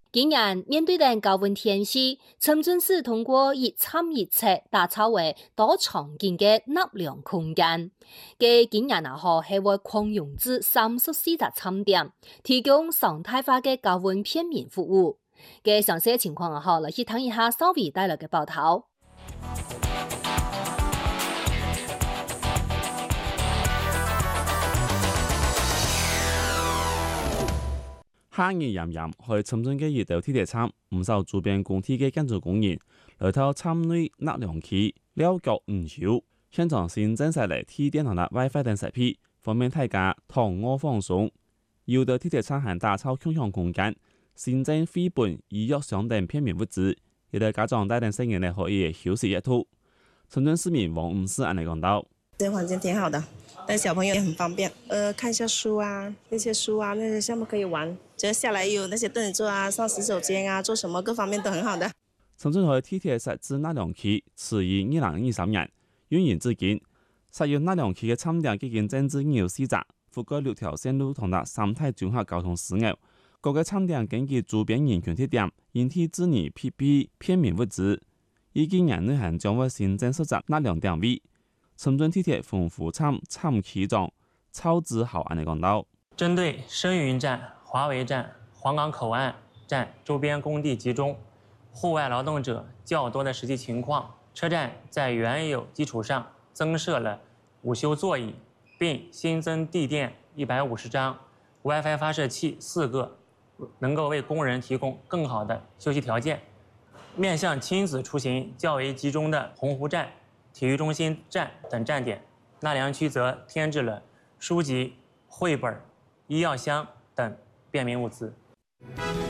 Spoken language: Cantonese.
今年面對緊高溫天氣，深圳市通過一參一測打造為多場景嘅納涼空間。嘅今年係會擴容至34個參點，提供常態化嘅高溫便民服務。嘅詳細情況來去睇一下稍微帶來嘅報道。 夏日炎炎，去深圳嘅熱島地鐵站，唔少周邊工地嘅建築工人來到站內納涼區了解午休，現場先整曬嚟地電同埋 WiFi 等設備，方便大家躺臥放鬆。有的地鐵站還打造共享空間，新增繪本、醫藥箱等便民物資，有的家長帶領成員嚟可以休息一途。深圳市民王五四安尼講到： 這環境挺好的，帶小朋友也很方便。看一下書啊，那些項目可以玩。接下來有那些凳子坐啊，上洗手間啊，做什麼各方面都很好的。 深圳市地鐵設置納涼區，始於2023年，運營至今，實用納涼區嘅參點已經增至24個，覆蓋6條線路同埋3條綜合交通樞紐。各個參點根據周邊人群特點，因地制宜配備便民物資。預計年內還將會新增設納涼點位。深圳地鐵豐富站區長曹志豪安尼講到： 針對生運站、華為站、皇崗口岸站周邊工地集中、戶外勞動者較多的實際情況，車站在原有基礎上增設了午休座椅，並新增地墊150張、WiFi 發射器4個，能夠為工人提供更好的休息條件。面向親子出行較為集中的洪湖站、體育中心站等站點，納涼區則添置了書籍、繪本、醫藥箱等便民物資。